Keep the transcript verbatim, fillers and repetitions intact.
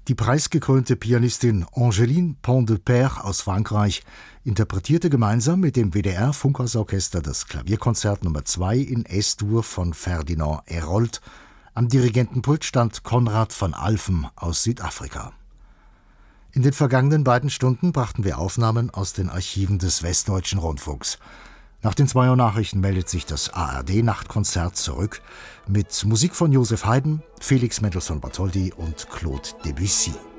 Die preisgekrönte Pianistin Angeline Pont-de-Père aus Frankreich interpretierte gemeinsam mit dem W D R-Funkhausorchester das Klavierkonzert Nummer zwei in Es-Dur von Ferdinand Hérold. Am Dirigentenpult stand Konrad van Alphen aus Südafrika. In den vergangenen beiden Stunden brachten wir Aufnahmen aus den Archiven des Westdeutschen Rundfunks. Nach den zwei Uhr Nachrichten meldet sich das A R D-Nachtkonzert zurück mit Musik von Joseph Haydn, Felix Mendelssohn Bartholdy und Claude Debussy.